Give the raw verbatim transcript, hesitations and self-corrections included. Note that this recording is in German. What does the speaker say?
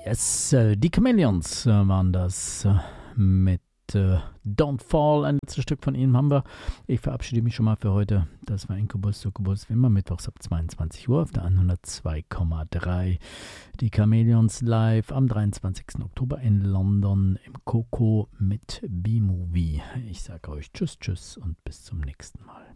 Yes, äh, die Chameleons äh, waren das äh, mit äh, Don't Fall. Ein letztes Stück von ihnen haben wir. Ich verabschiede mich schon mal für heute. Das war Inkubus, Succubus, wie immer mittwochs ab zweiundzwanzig Uhr auf der hundertzwei Komma drei. Die Chameleons live am dreiundzwanzigsten Oktober in London im Coco mit B-Movie. Ich sage euch Tschüss, Tschüss und bis zum nächsten Mal.